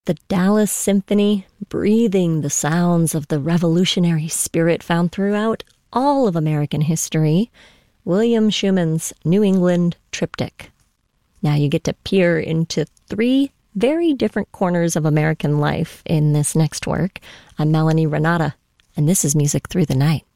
The Dallas Symphony, breathing the sounds of the revolutionary spirit found throughout all of American history. William Schumann's New England Triptych. Now you get to peer into 3 very different corners of American life in this next work. I'm Melanie Renata, and this is Music Through the Night.